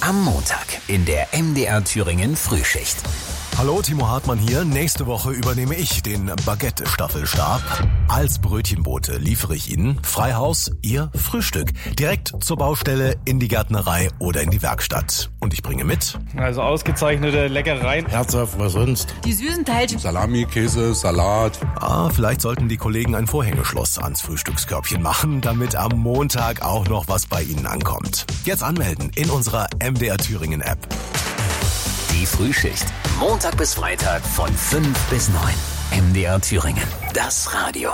Am Montag in der MDR Thüringen Frühschicht. Hallo, Timo Hartmann hier. Nächste Woche übernehme ich den Baguette-Staffelstab. Als Brötchenbote liefere ich Ihnen Freihaus, Ihr Frühstück. Direkt zur Baustelle, in die Gärtnerei oder in die Werkstatt. Und ich bringe mit. Also ausgezeichnete Leckereien. Herzhaft, was sonst? Die süßen Teilchen. Salami, Käse, Salat. Vielleicht sollten die Kollegen ein Vorhängeschloss ans Frühstückskörbchen machen, damit am Montag auch noch was bei Ihnen ankommt. Jetzt anmelden in unserer MDR Thüringen App. Die Frühschicht. Montag bis Freitag von 5 bis 9. MDR Thüringen. Das Radio.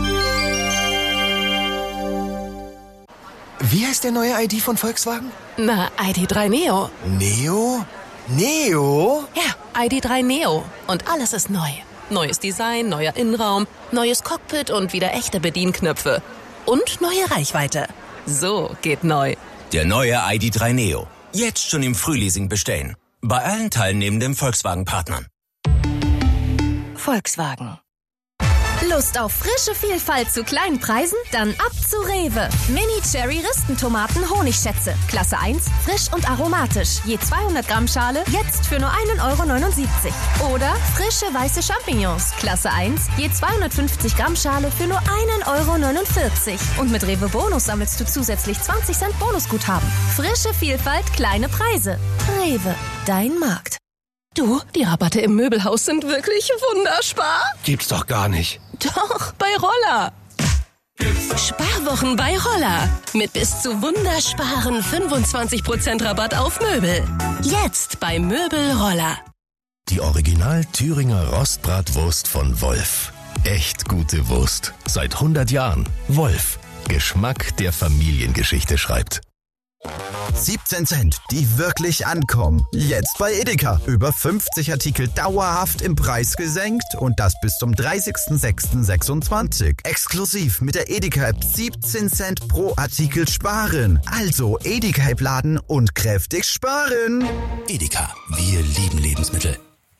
Wie heißt der neue ID von Volkswagen? Na, ID.3 Neo. Neo? Neo? Ja, ID.3 Neo. Und alles ist neu. Neues Design, neuer Innenraum, neues Cockpit und wieder echte Bedienknöpfe. Und neue Reichweite. So geht neu. Der neue ID.3 Neo. Jetzt schon im Frühleasing bestellen. Bei allen teilnehmenden Volkswagen-Partnern. Volkswagen. Lust auf frische Vielfalt zu kleinen Preisen? Dann ab zu Rewe. Mini-Cherry-Ristentomaten Honigschätze. Klasse 1, frisch und aromatisch. Je 200 Gramm Schale, jetzt für nur 1,79 €. Oder frische weiße Champignons. Klasse 1, je 250 Gramm Schale für nur 1,49 €. Und mit Rewe Bonus sammelst du zusätzlich 20 Cent Bonusguthaben. Frische Vielfalt, kleine Preise. Rewe, dein Markt. Du, die Rabatte im Möbelhaus sind wirklich wunderspar. Gibt's doch gar nicht. Doch, bei Roller. Sparwochen bei Roller. Mit bis zu wundersparen 25% Rabatt auf Möbel. Jetzt bei Möbel Roller. Die Original Thüringer Rostbratwurst von Wolf. Echt gute Wurst. Seit 100 Jahren. Wolf. Geschmack, der Familiengeschichte schreibt. 17 Cent, die wirklich ankommen. Jetzt bei Edeka. Über 50 Artikel dauerhaft im Preis gesenkt und das bis zum 30.06.26. Exklusiv mit der Edeka-App 17 Cent pro Artikel sparen. Also Edeka-App laden und kräftig sparen. Edeka, wir lieben Lebensmittel.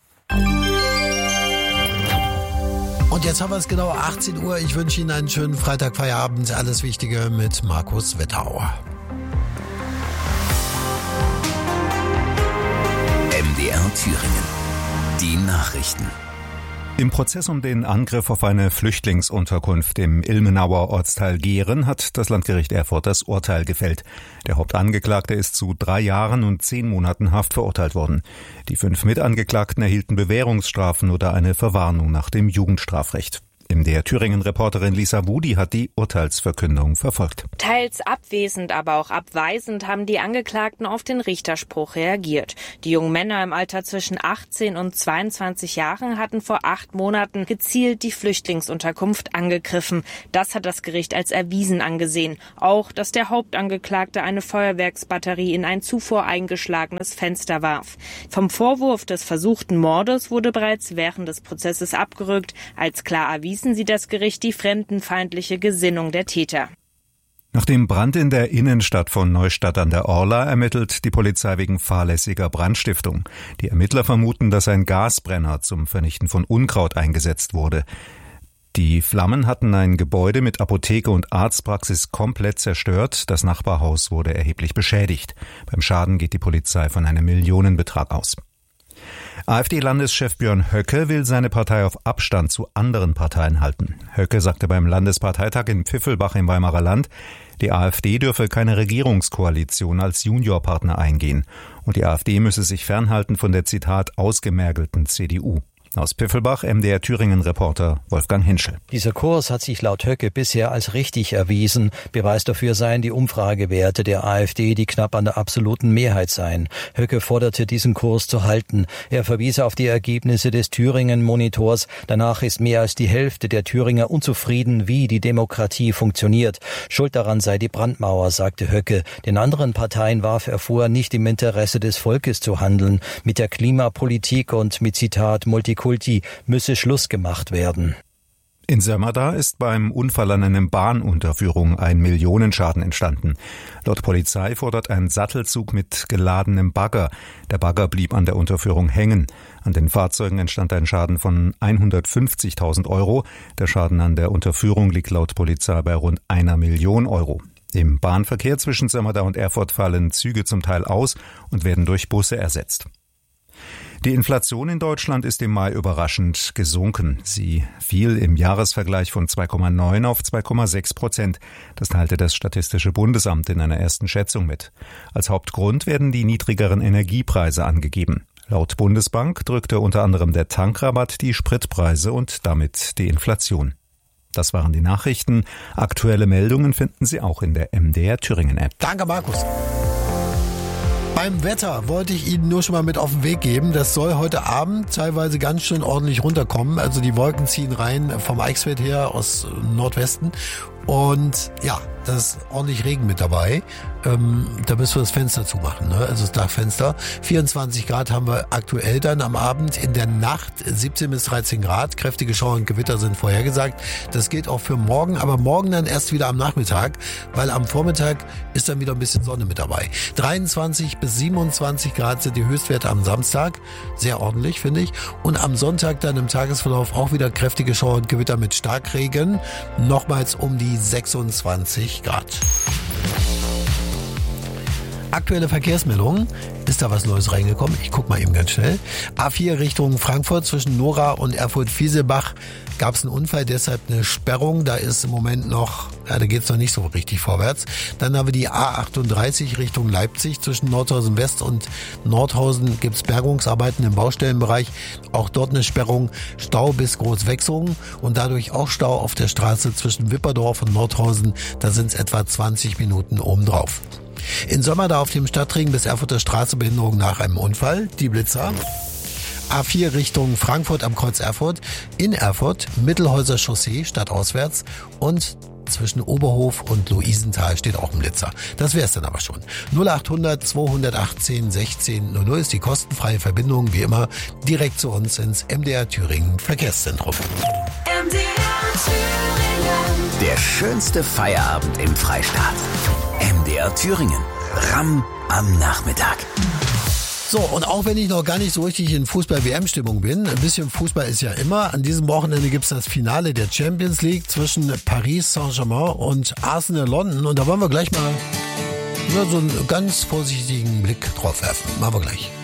Und jetzt haben wir es genau 18 Uhr. Ich wünsche Ihnen einen schönen Freitagfeierabend. Alles Wichtige mit Markus Wettau. MDR Thüringen. Die Nachrichten. Im Prozess um den Angriff auf eine Flüchtlingsunterkunft im Ilmenauer Ortsteil Gehren hat das Landgericht Erfurt das Urteil gefällt. Der Hauptangeklagte ist zu 3 Jahren und 10 Monaten Haft verurteilt worden. Die 5 Mitangeklagten erhielten Bewährungsstrafen oder eine Verwarnung nach dem Jugendstrafrecht. MDR Thüringen-Reporterin Lisa Budi hat die Urteilsverkündung verfolgt. Teils abwesend, aber auch abweisend haben die Angeklagten auf den Richterspruch reagiert. Die jungen Männer im Alter zwischen 18 und 22 Jahren hatten vor 8 Monaten gezielt die Flüchtlingsunterkunft angegriffen. Das hat das Gericht als erwiesen angesehen. Auch, dass der Hauptangeklagte eine Feuerwerksbatterie in ein zuvor eingeschlagenes Fenster warf. Vom Vorwurf des versuchten Mordes wurde bereits während des Prozesses abgerückt. Als klar erwiesen sieht das Gericht die fremdenfeindliche Gesinnung der Täter. Nach dem Brand in der Innenstadt von Neustadt an der Orla ermittelt die Polizei wegen fahrlässiger Brandstiftung. Die Ermittler vermuten, dass ein Gasbrenner zum Vernichten von Unkraut eingesetzt wurde. Die Flammen hatten ein Gebäude mit Apotheke und Arztpraxis komplett zerstört. Das Nachbarhaus wurde erheblich beschädigt. Beim Schaden geht die Polizei von einem Millionenbetrag aus. AfD-Landeschef Björn Höcke will seine Partei auf Abstand zu anderen Parteien halten. Höcke sagte beim Landesparteitag in Pfiffelbach im Weimarer Land, die AfD dürfe keine Regierungskoalition als Juniorpartner eingehen und die AfD müsse sich fernhalten von der, Zitat, ausgemergelten CDU. Aus Pfiffelbach, MDR Thüringen-Reporter Wolfgang Hinschel. Dieser Kurs hat sich laut Höcke bisher als richtig erwiesen. Beweis dafür seien die Umfragewerte der AfD, die knapp an der absoluten Mehrheit seien. Höcke forderte, diesen Kurs zu halten. Er verwies auf die Ergebnisse des Thüringen-Monitors. Danach ist mehr als die Hälfte der Thüringer unzufrieden, wie die Demokratie funktioniert. Schuld daran sei die Brandmauer, sagte Höcke. Den anderen Parteien warf er vor, nicht im Interesse des Volkes zu handeln. Mit der Klimapolitik und mit, Zitat, Multikulti müsse Schluss gemacht werden. In Sömmerda ist beim Unfall an einer Bahnunterführung ein Millionenschaden entstanden. Laut Polizei fordert ein Sattelzug mit geladenem Bagger. Der Bagger blieb an der Unterführung hängen. An den Fahrzeugen entstand ein Schaden von 150.000 €. Der Schaden an der Unterführung liegt laut Polizei bei rund 1 Million €. Im Bahnverkehr zwischen Sömmerda und Erfurt fallen Züge zum Teil aus und werden durch Busse ersetzt. Die Inflation in Deutschland ist im Mai überraschend gesunken. Sie fiel im Jahresvergleich von 2,9 auf 2,6%. Das teilte das Statistische Bundesamt in einer ersten Schätzung mit. Als Hauptgrund werden die niedrigeren Energiepreise angegeben. Laut Bundesbank drückte unter anderem der Tankrabatt die Spritpreise und damit die Inflation. Das waren die Nachrichten. Aktuelle Meldungen finden Sie auch in der MDR Thüringen App. Danke, Markus. Beim Wetter wollte ich Ihnen nur schon mal mit auf den Weg geben. Das soll heute Abend teilweise ganz schön ordentlich runterkommen. Also die Wolken ziehen rein vom Eichsfeld her aus Nordwesten. Und ja, da ist ordentlich Regen mit dabei. Da müssen wir das Fenster zumachen, ne? Also das Dachfenster. 24 Grad haben wir aktuell dann am Abend. In der Nacht 17 bis 13 Grad. Kräftige Schauer und Gewitter sind vorhergesagt. Das gilt auch für morgen, aber morgen dann erst wieder am Nachmittag, weil am Vormittag ist dann wieder ein bisschen Sonne mit dabei. 23 bis 27 Grad sind die Höchstwerte am Samstag. Sehr ordentlich, finde ich. Und am Sonntag dann im Tagesverlauf auch wieder kräftige Schauer und Gewitter mit Starkregen. Nochmals um die 26 Grad. Aktuelle Verkehrsmeldungen. Ist da was Neues reingekommen? Ich guck mal eben ganz schnell. A4 Richtung Frankfurt zwischen Nora und Erfurt-Fieselbach gab es einen Unfall, deshalb eine Sperrung. Da ist im Moment noch, da geht's noch nicht so richtig vorwärts. Dann haben wir die A38 Richtung Leipzig zwischen Nordhausen West und Nordhausen gibt's Bergungsarbeiten im Baustellenbereich. Auch dort eine Sperrung, Stau bis Großwechsungen und dadurch auch Stau auf der Straße zwischen Wipperdorf und Nordhausen. Da sind es etwa 20 Minuten obendrauf. In Sömmerda auf dem Stadtring bis Erfurter Straße Behinderung nach einem Unfall, die Blitzer. A4 Richtung Frankfurt am Kreuz Erfurt, in Erfurt, Mittelhäuser Chaussee stadtauswärts und zwischen Oberhof und Luisenthal steht auch ein Blitzer. Das wär's dann aber schon. 0800 218 16 00 ist die kostenfreie Verbindung, wie immer, direkt zu uns ins MDR Thüringen Verkehrszentrum. MDR Thüringen. Der schönste Feierabend im Freistaat. MDR Thüringen. Ramm am Nachmittag. So, und auch wenn ich noch gar nicht so richtig in Fußball-WM-Stimmung bin, ein bisschen Fußball ist ja immer. An diesem Wochenende gibt's das Finale der Champions League zwischen Paris Saint-Germain und Arsenal London. Und da wollen wir gleich mal so einen ganz vorsichtigen Blick drauf werfen. Machen wir gleich.